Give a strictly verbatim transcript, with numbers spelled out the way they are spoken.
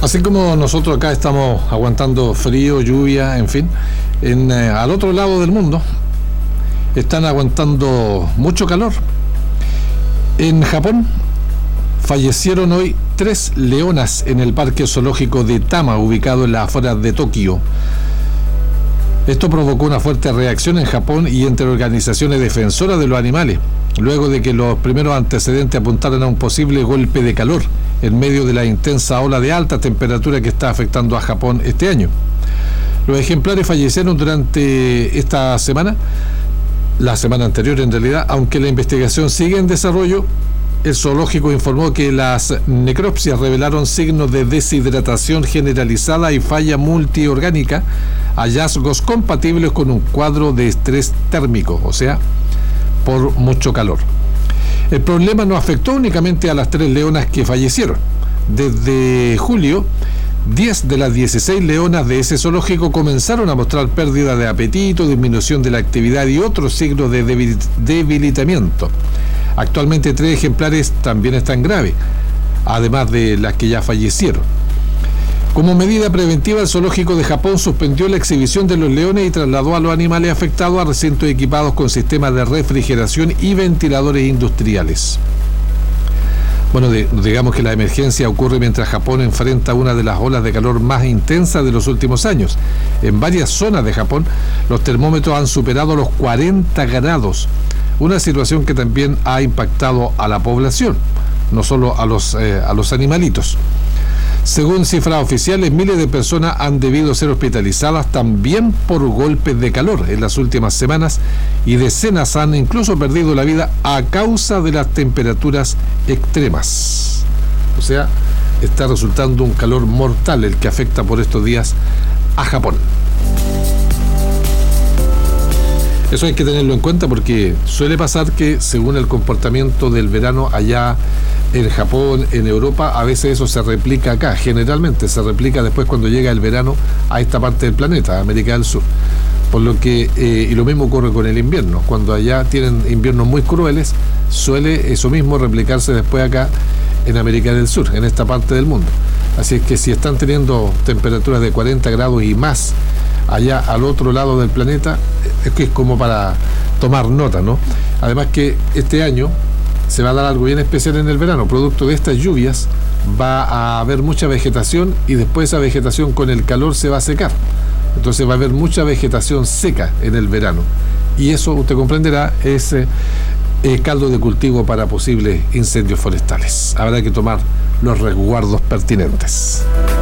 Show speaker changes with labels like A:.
A: Así como nosotros acá estamos aguantando frío, lluvia, en fin, en, eh, al otro lado del mundo están aguantando mucho calor. En Japón fallecieron hoy tres leonas en el parque zoológico de Tama, ubicado en las afueras de Tokio. Esto provocó una fuerte reacción en Japón y entre organizaciones defensoras de los animales, luego de que los primeros antecedentes apuntaran a un posible golpe de calor en medio de la intensa ola de alta temperatura que está afectando a Japón este año. Los ejemplares fallecieron durante esta semana, la semana anterior en realidad, aunque la investigación sigue en desarrollo. El zoológico informó que las necropsias revelaron signos de deshidratación generalizada y falla multiorgánica, hallazgos compatibles con un cuadro de estrés térmico, o sea, por mucho calor. El problema no afectó únicamente a las tres leonas que fallecieron. Desde julio, diez de las dieciséis leonas de ese zoológico comenzaron a mostrar pérdida de apetito, disminución de la actividad y otros signos de debil- debilitamiento. Actualmente tres ejemplares también están graves, además de las que ya fallecieron. Como medida preventiva, el zoológico de Japón suspendió la exhibición de los leones y trasladó a los animales afectados a recintos equipados con sistemas de refrigeración y ventiladores industriales. Bueno, de, digamos que la emergencia ocurre mientras Japón enfrenta una de las olas de calor más intensas de los últimos años. En varias zonas de Japón, los termómetros han superado los cuarenta grados, una situación que también ha impactado a la población, no solo a los, eh, a los animalitos. Según cifras oficiales, miles de personas han debido ser hospitalizadas también por golpes de calor en las últimas semanas y decenas han incluso perdido la vida a causa de las temperaturas extremas. O sea, está resultando un calor mortal el que afecta por estos días a Japón. Eso hay que tenerlo en cuenta porque suele pasar que según el comportamiento del verano allá en Japón, en Europa, a veces eso se replica acá. Generalmente se replica después cuando llega el verano a esta parte del planeta, América del Sur. Por lo que, eh, y lo mismo ocurre con el invierno. Cuando allá tienen inviernos muy crueles, suele eso mismo replicarse después acá en América del Sur, en esta parte del mundo. Así es que si están teniendo temperaturas de cuarenta grados y más allá al otro lado del planeta, es que es como para tomar nota, ¿no? Además que este año se va a dar algo bien especial en el verano. Producto de estas lluvias va a haber mucha vegetación y después esa vegetación con el calor se va a secar. Entonces va a haber mucha vegetación seca en el verano. Y eso, usted comprenderá, es eh, eh, caldo de cultivo para posibles incendios forestales. Habrá que tomar los resguardos pertinentes.